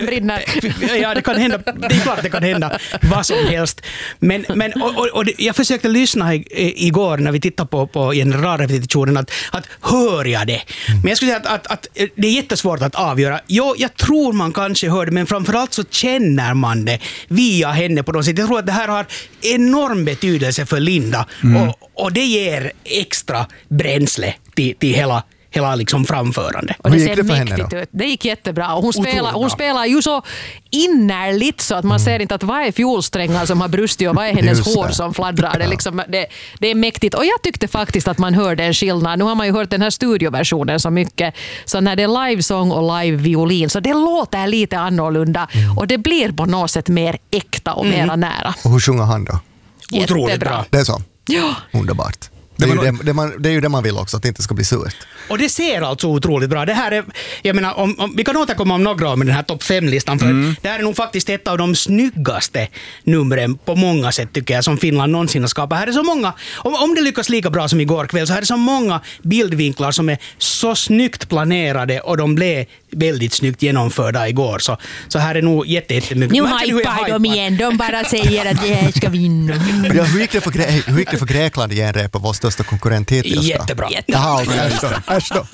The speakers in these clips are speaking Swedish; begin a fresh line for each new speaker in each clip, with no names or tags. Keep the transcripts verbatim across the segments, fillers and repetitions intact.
bilen brinner.
Ja, det kan hända. Det är klart det kan hända vad som helst. Men, men och, och, och jag försökte lyssna i, i, igår när vi tittade på, på generalrepetitionen att, att hör jag det? Men jag skulle säga att, att, att det är jättesvårt att avgöra. Jo, jag tror man kanske hör det, men framförallt så känner man det via henne på något sätt. Jag tror att det här har enorm betydelse för Linda mm. och, och det ger extra bränsle till, till hela hela liksom framförande.
Och det ser mäktigt ut. Det gick jättebra. Och hon spelar, hon spelar ju så innerligt så att man mm. ser inte att vad är fjolsträngar som har brustit och vad är hennes hår som fladdrar. Det är, liksom, det, det är mäktigt. Och jag tyckte faktiskt att man hörde en skillnad. Nu har man ju hört den här studioversionen så mycket. Så när det är livesång och live-violin så det låter lite annorlunda. Mm. Och det blir på något sätt mer äkta och mm. mera nära.
Och hur sjunger han då?
Otroligt bra.
Det är så?
Ja.
Underbart. Det är, ju det, det, man, det är ju det man vill också, att det inte ska bli surt.
Och det ser alltså otroligt bra. Det här är, jag menar, om, om, vi kan återkomma om några med den här topp fem-listan, för mm. det här är nog faktiskt ett av de snyggaste numren på många sätt tycker jag som Finland någonsin har skapat. Här är så många, om, om det lyckas lika bra som igår kväll, så här är så många bildvinklar som är så snyggt planerade och de blev väldigt snyggt genomförda igår. Så, så här är nog jätte, jättemycket.
Nu hypar de igen, de bara säger att det här ska vinna.
Ja, hur gick det för, Grä- hur gick det för Grekland igen på vår största konkurrent hittills?
Jättebra.
Jaha, okay. Äsch då.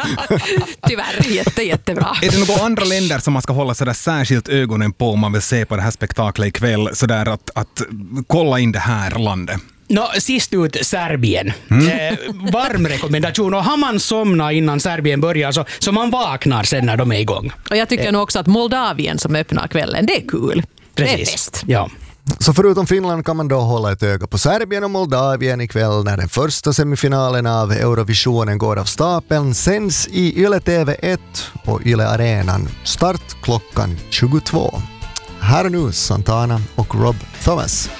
Tyvärr, jätte, jättebra.
Är det några andra länder som man ska hålla sådär särskilt ögonen på om man vill se på det här spektaklet ikväll? Sådär att, att kolla in det här landet.
No, sist ut Serbien. Mm. Eh, varm rekommendation. Och har man somnat innan Serbien börjar så, så man vaknar sen när de är igång.
Och jag tycker eh. nog också att Moldavien som öppnar kvällen, det är kul.
Precis.
Det är fest.
Ja.
Så förutom Finland kan man då hålla ett öga på Serbien och Moldavien ikväll när den första semifinalen av Eurovisionen går av stapeln, sänds i Yle T V ett och Yle Arenan. Start klockan tjugotvå. Här är nu Santana och Rob Thomas.